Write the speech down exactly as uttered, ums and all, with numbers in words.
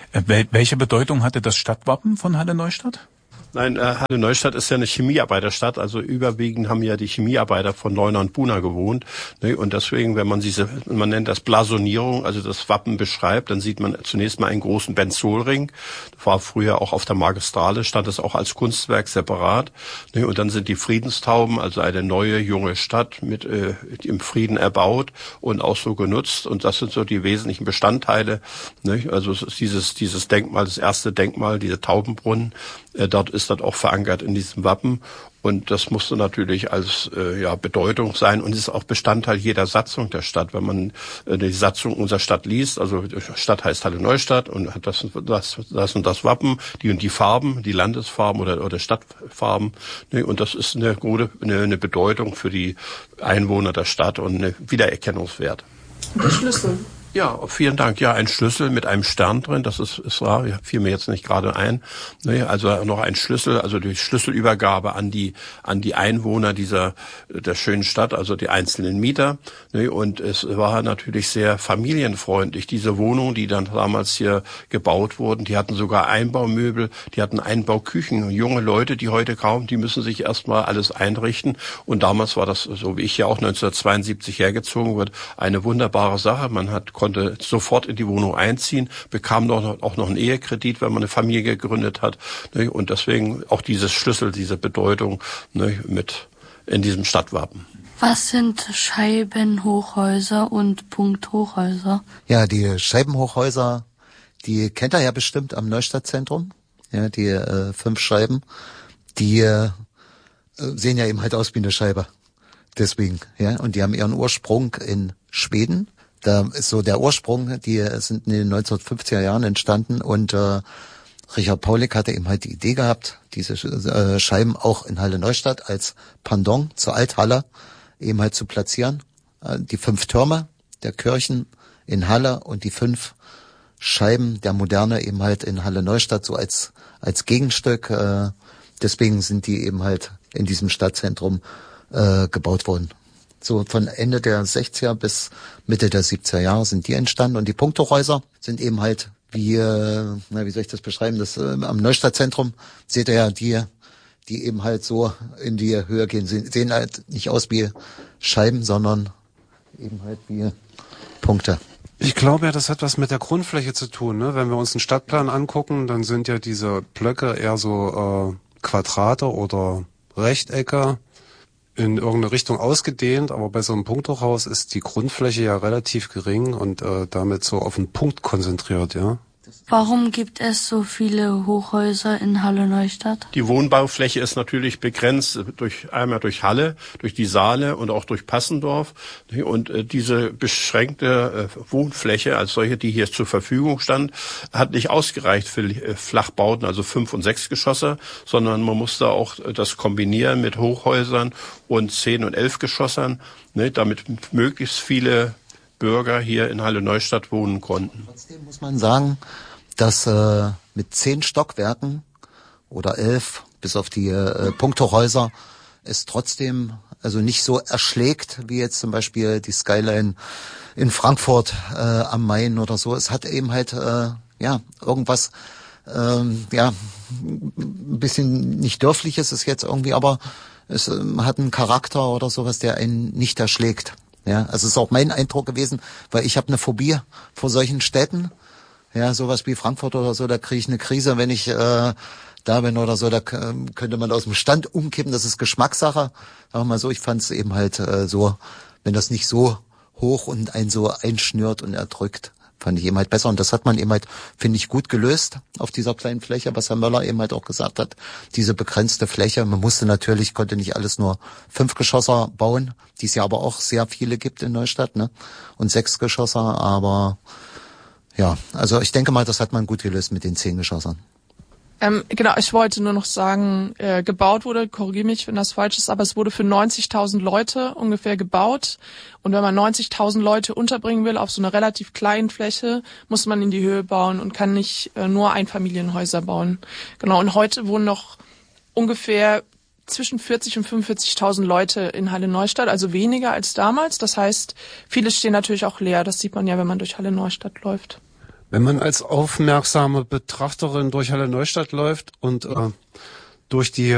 Wel- welche Bedeutung hatte das Stadtwappen von Halle Neustadt? Nein, äh, Halle Neustadt ist ja eine Chemiearbeiterstadt, also überwiegend haben ja die Chemiearbeiter von Leuna und Buna gewohnt. Ne? Und deswegen, wenn man diese, man nennt das Blasonierung, also das Wappen beschreibt, dann sieht man zunächst mal einen großen Benzolring. Das war früher auch auf der Magistrale, stand das auch als Kunstwerk separat. Ne? Und dann sind die Friedenstauben, also eine neue, junge Stadt mit äh, im Frieden erbaut und auch so genutzt. Und das sind so die wesentlichen Bestandteile. Ne? Also es ist dieses, dieses Denkmal, das erste Denkmal, diese Taubenbrunnen, äh, dort ist das auch verankert in diesem Wappen und das musste natürlich als äh, ja Bedeutung sein und ist auch Bestandteil jeder Satzung der Stadt. Wenn man äh, die Satzung unserer Stadt liest, also die Stadt heißt Halle Neustadt und hat das, das, das und das Wappen, die und die Farben, die Landesfarben oder, oder Stadtfarben, ne, und das ist eine gute eine, eine Bedeutung für die Einwohner der Stadt und ein Wiedererkennungswert. Der Schlüssel. Ja, vielen Dank. Ja, ein Schlüssel mit einem Stern drin, das ist, ist rar, fiel mir jetzt nicht gerade ein. Ne, also noch ein Schlüssel, also die Schlüsselübergabe an die an die Einwohner dieser der schönen Stadt, also die einzelnen Mieter. Ne, und es war natürlich sehr familienfreundlich. Diese Wohnungen, die dann damals hier gebaut wurden, die hatten sogar Einbaumöbel, die hatten Einbauküchen. Junge Leute, die heute kaum, die müssen sich erstmal alles einrichten. Und damals war das, so wie ich ja auch neunzehnhundertzweiundsiebzig hergezogen wird, eine wunderbare Sache. Man hat konnte sofort in die Wohnung einziehen, bekam noch, auch noch einen Ehekredit, wenn man eine Familie gegründet hat. Ne? Und deswegen auch dieses Schlüssel, diese Bedeutung, ne, mit in diesem Stadtwappen. Was sind Scheibenhochhäuser und Punkthochhäuser? Ja, die Scheibenhochhäuser, die kennt ihr ja bestimmt am Neustadtzentrum. Ja, die äh, fünf Scheiben, die äh, sehen ja eben halt aus wie eine Scheibe. Deswegen, ja, und die haben ihren Ursprung in Schweden. Da ist so der Ursprung, die sind in den neunzehnhundertfünfziger Jahren entstanden und äh, Richard Paulik hatte eben halt die Idee gehabt, diese äh, Scheiben auch in Halle Neustadt als Pendant zur Althalle eben halt zu platzieren. Äh, die fünf Türme der Kirchen in Halle und die fünf Scheiben der Moderne eben halt in Halle Neustadt so als als Gegenstück. Äh, deswegen sind die eben halt in diesem Stadtzentrum äh, gebaut worden. So von Ende der sechziger bis Mitte der siebziger Jahre sind die entstanden. Und die Punkthochhäuser sind eben halt wie, äh, na, wie soll ich das beschreiben, das äh, am Neustadtzentrum seht ihr ja die, die eben halt so in die Höhe gehen. Sie sehen halt nicht aus wie Scheiben, sondern eben halt wie Punkte. Ich glaube ja, das hat was mit der Grundfläche zu tun. Ne? Wenn wir uns einen Stadtplan angucken, dann sind ja diese Blöcke eher so äh, Quadrate oder Rechtecke in irgendeine Richtung ausgedehnt, aber bei so einem Punkthochhaus ist die Grundfläche ja relativ gering und äh, damit so auf einen Punkt konzentriert, ja. Warum gibt es so viele Hochhäuser in Halle Neustadt? Die Wohnbaufläche ist natürlich begrenzt durch einmal durch Halle, durch die Saale und auch durch Passendorf. Und äh, diese beschränkte äh, Wohnfläche als solche, die hier zur Verfügung stand, hat nicht ausgereicht für äh, Flachbauten, also Fünf- und Sechsgeschosser, sondern man musste auch äh, das kombinieren mit Hochhäusern und Zehn- und Elfgeschossern, ne, damit möglichst viele Bürger hier in Halle Neustadt wohnen konnten. Trotzdem muss man sagen, dass äh, mit zehn Stockwerken oder elf, bis auf die äh, Punkthochhäuser, es trotzdem also nicht so erschlägt, wie jetzt zum Beispiel die Skyline in Frankfurt äh, am Main oder so. Es hat eben halt äh, ja irgendwas, ähm, ja, ein bisschen nicht dörfliches ist jetzt irgendwie, aber es äh, hat einen Charakter oder sowas, der einen nicht erschlägt. Ja, also es ist auch mein Eindruck gewesen, weil ich habe eine Phobie vor solchen Städten. Ja, sowas wie Frankfurt oder so, da kriege ich eine Krise, wenn ich äh, da bin oder so, da äh, könnte man aus dem Stand umkippen, das ist Geschmackssache. Sagen wir mal so, ich fand es eben halt äh, so, wenn das nicht so hoch und einen so einschnürt und erdrückt, fand ich eben halt besser. Und das hat man eben halt, finde ich, gut gelöst auf dieser kleinen Fläche, was Herr Möller eben halt auch gesagt hat. Diese begrenzte Fläche. Man musste natürlich, konnte nicht alles nur Fünfgeschosser bauen, die es ja aber auch sehr viele gibt in Neustadt, ne? Und Sechsgeschosser, aber ja, also ich denke mal, das hat man gut gelöst mit den Zehngeschossern. Ähm, genau, ich wollte nur noch sagen, äh, gebaut wurde, korrigiere mich, wenn das falsch ist, aber es wurde für neunzigtausend Leute ungefähr gebaut. Und wenn man neunzigtausend Leute unterbringen will auf so einer relativ kleinen Fläche, muss man in die Höhe bauen und kann nicht äh, nur Einfamilienhäuser bauen. Genau, und heute wohnen noch ungefähr zwischen vierzig und fünfundvierzigtausend Leute in Halle Neustadt, also weniger als damals. Das heißt, viele stehen natürlich auch leer. Das sieht man ja, wenn man durch Halle Neustadt läuft. Wenn man als aufmerksame Betrachterin durch Halle Neustadt läuft und äh, durch die